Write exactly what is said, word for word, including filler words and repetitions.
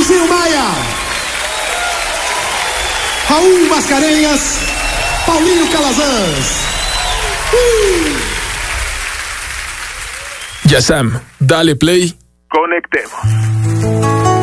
Raulzinho Maia, Raul Mascarenhas, Paulinho Calazans. Uh! Ya Sam, dale play. Conectemos.